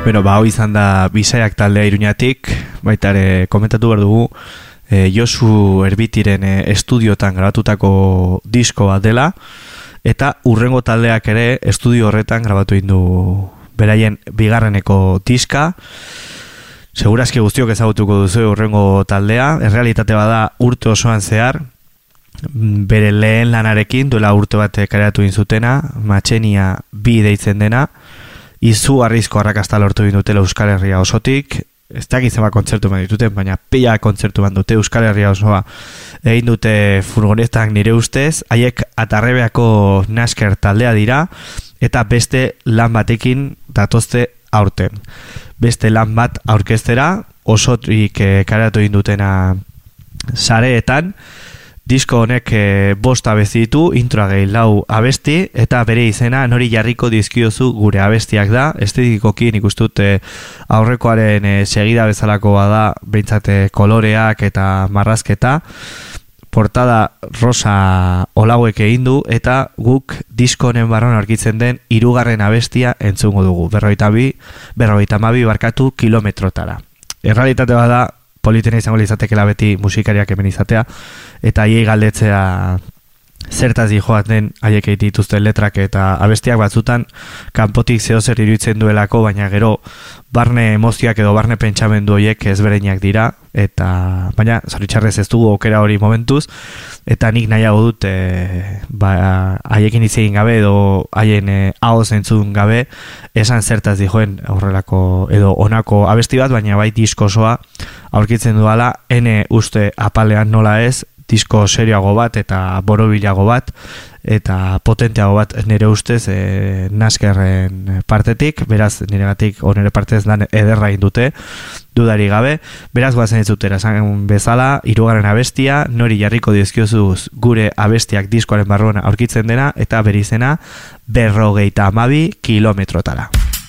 Bueno, hau izan da Bizaiak taldea Iruñatik, baita ere komentatu behar dugu Josu Erbitiren estudiotan grabatutako disko bat dela, eta hurrengo taldeak ere estudio horretan grabatu egin du beraien bigarreneko diska. Segurazki guztiok ezagutuko duzu hurrengo taldea, errealitate bada urte osoan zehar, bere lehen lanarekin, duela urte bat kareatu egin zutena, Matxenia bi deitzen dena, izu arrizko arrakasta lortu egin dutela Euskal Herria osotik, ez dakit zenbat kontzertu eman dituten, baina pila kontzertu eman dute Euskal Herria osoa egin dute furgonetan nire ustez, haiek Atarrebeako Nasker taldea dira, eta beste lan batekin datozte aurten. Beste lan bat aurkeztera, osotik kareatu egin dutena sareetan. Disko honek 5 abesti ditu, introa gehi 4 abesti, eta bere izena nori jarriko dizkiozu gure abestiak da. Estetikoki nik uste dut aurrekoaren segida bezalako bada, behintzate koloreak eta marrazketa. Portada rosa olauek egin du, eta guk disko honen barruan aurkitzen den 3. abestia entzungo dugu. 52 barkatu kilometrotara. Errealitate bada, politena izango lizatekela beti musikariak hemen izatea, eta haiei galdetzea zertaz dijoaten haiek egiten dituzten letrak eta abestiak batzutan kanpotik zehozer iruditzen duelako, baina gero barne emozioak edo barne pentsamendu horiek ezberdinak dira, eta baina zoritxarrez ez dugu aukera hori momentuz, eta nik nahiago dut haiekin hitz egin gabe edo haien ahoz entzun gabe esan zertaz dijoen horrelako edo honako abesti bat, baina bai disko osoa aurkitzen duala, ene uste apalean nola ez, disko serioago bat eta borobilago bat eta potenteago bat nire ustez Naskerren partetik, beraz niregatik nire partez lan ederra egin dute, dudari gabe. Beraz goazen ditzutera, esan bezala 3. abestia, nori jarriko dizkiozuz gure abestiak diskoaren barruan aurkitzen dena, eta bere izena 52 kilometrotara.